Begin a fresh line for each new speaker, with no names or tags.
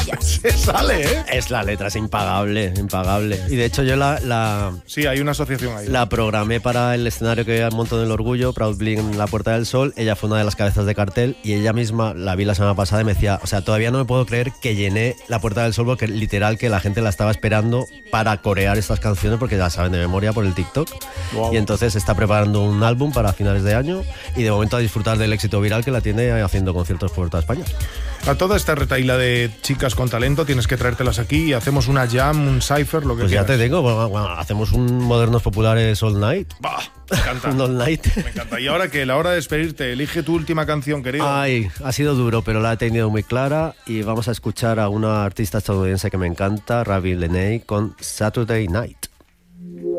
Se sale, ¿eh?
Es la letra, es impagable, impagable. Y de hecho yo
Sí, hay una asociación ahí.
la programé para el escenario que montó en El Orgullo, Proud Bling en la Puerta del Sol. Ella fue una de las cabezas de cartel y ella misma, la vi la semana pasada y me decía, o sea, todavía no me puedo creer que llené la Puerta del Sol porque literal que la gente la estaba esperando para corear estas canciones porque ya saben de memoria por el TikTok.
Wow.
Y entonces está preparando un álbum para finales de año y de momento a disfrutar del éxito viral que la tiene haciendo conciertos por toda España.
A toda esta retaíla de chicas con talento tienes que traértelas aquí y hacemos una jam, un cypher, lo que
Pues ya
quieras.
te digo, bueno, hacemos un Modernos Populares All Night.
Bah, me encanta.
Un All Night.
Me encanta. Y ahora que la hora de despedirte, elige tu última canción, querido.
Ay, ha sido duro, pero la he tenido muy clara y vamos a escuchar a una artista estadounidense que me encanta, Ravi Leney, con Saturday Night.